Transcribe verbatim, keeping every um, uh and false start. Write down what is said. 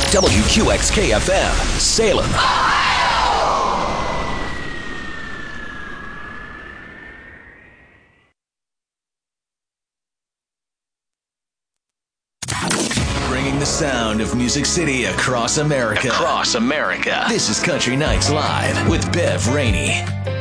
W Q X K F M, Salem. Bringing the sound of Music City across America. Across America. This is Country Nights Live with Bev Rainey.